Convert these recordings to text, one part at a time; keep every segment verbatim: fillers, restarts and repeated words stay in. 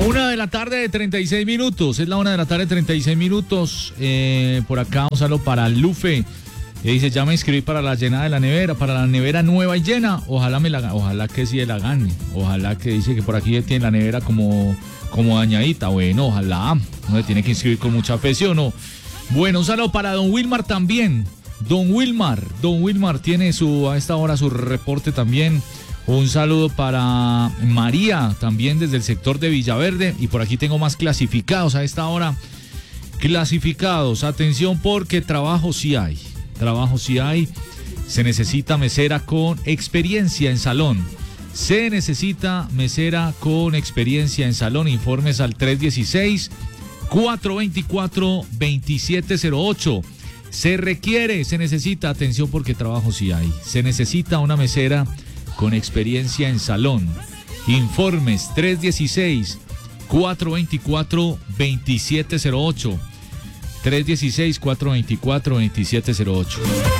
Una de la tarde de treinta y seis minutos, es la una de la tarde de treinta y seis minutos. Eh, por acá un saludo para Lufe. Eh, dice, ya me inscribí para la llenada de la nevera, para la nevera nueva y llena. Ojalá me la, ojalá que sí la gane. Ojalá que dice que por aquí tiene la nevera como, como dañadita. Bueno, ojalá. No se tiene que inscribir con mucha fe, ¿sí o no? Bueno, un saludo para don Wilmar también. Don Wilmar, don Wilmar tiene su, a esta hora su reporte también. Un saludo para María, también desde el sector de Villaverde. Y por aquí tengo más clasificados a esta hora. Clasificados, atención porque trabajo sí hay. Trabajo sí hay. Se necesita mesera con experiencia en salón. Se necesita mesera con experiencia en salón. Informes al tres uno seis, cuatro dos cuatro, dos siete cero ocho. Se requiere, se necesita, atención porque trabajo sí hay. Se necesita una mesera con experiencia en salón. Informes tres uno seis, cuatro dos cuatro, dos siete cero ocho. tres uno seis, cuatro dos cuatro, dos siete cero ocho.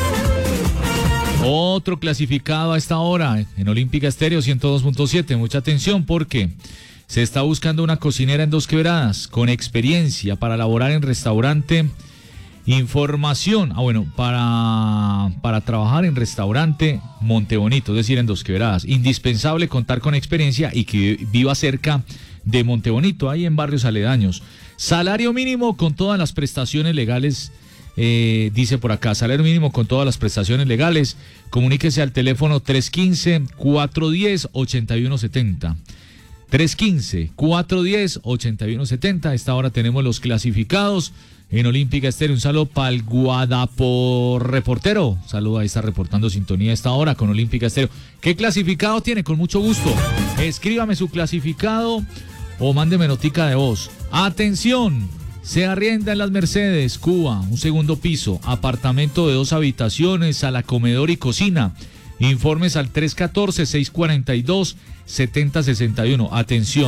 Otro clasificado a esta hora en Olímpica Estéreo ciento dos punto siete. Mucha atención porque se está buscando una cocinera en Dos Quebradas con experiencia para laborar en restaurante. Información, ah bueno, para, para trabajar en restaurante Montebonito, es decir, en Dos Quebradas. Indispensable contar con experiencia y que viva cerca de Montebonito, ahí en barrios aledaños. Salario mínimo con todas las prestaciones legales, eh, dice por acá, salario mínimo con todas las prestaciones legales. Comuníquese al teléfono tres uno cinco, cuatro uno cero, ocho uno siete cero. tres uno cinco, cuatro uno cero, ocho uno siete cero. A esta hora tenemos los clasificados en Olímpica Estéreo. Un saludo para el Guadapor reportero. Saludo, ahí está reportando sintonía a esta hora con Olímpica Estéreo. ¿Qué clasificado tiene? Con mucho gusto. Escríbame su clasificado o mándeme notica de voz. Atención, se arrienda en Las Mercedes, Cuba, un segundo piso, apartamento de dos habitaciones, sala, comedor y cocina. Informes al tres uno cuatro, seis cuatro dos, siete cero seis uno. Atención.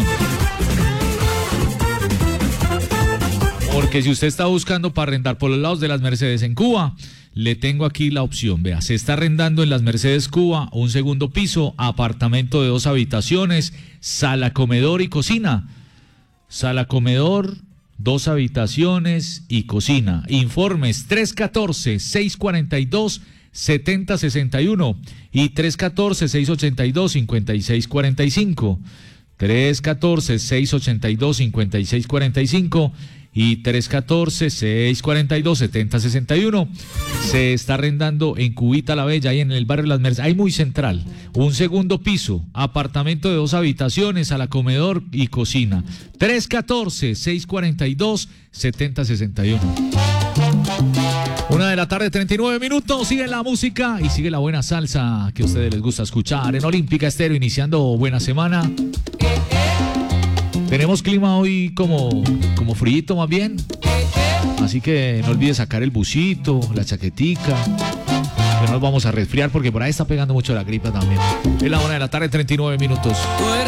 Porque si usted está buscando para arrendar por los lados de Las Mercedes en Cuba, le tengo aquí la opción. Vea, se está arrendando en Las Mercedes, Cuba, un segundo piso, apartamento de dos habitaciones, sala, comedor y cocina. Sala, comedor, dos habitaciones y cocina. Informes tres uno cuatro, seis cuatro dos, siete cero seis uno y tres uno cuatro, seis ocho dos, cinco seis cuatro cinco. tres uno cuatro, seis ocho dos, cinco seis cuatro cinco y tres uno cuatro, seis cuatro dos, siete cero seis uno. Se está arrendando en Cubita la Bella, ahí en el barrio Las Mercedes, ahí muy central. Un segundo piso, apartamento de dos habitaciones, sala, comedor y cocina. tres uno cuatro, seis cuatro dos, siete cero seis uno. Una de la tarde, treinta y nueve minutos. Sigue la música y sigue la buena salsa que a ustedes les gusta escuchar en Olímpica Estéreo, iniciando buena semana. Tenemos clima hoy como, como frío más bien. Así que no olvides sacar el busito, la chaquetica. Que no nos vamos a resfriar porque por ahí está pegando mucho la gripe también. Es la una de la tarde, treinta y nueve minutos.